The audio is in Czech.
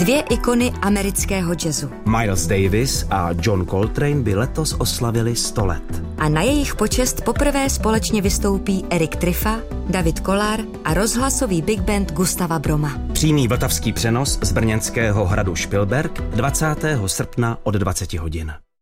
Dvě ikony amerického jazzu. Miles Davis a John Coltrane by letos oslavili 100 let. A na jejich počest poprvé společně vystoupí Erik Triffa, David Kollár a rozhlasový big band Gustava Broma. Přímý vltavský přenos z brněnského hradu Špilberk 20. srpna od 20 hodin.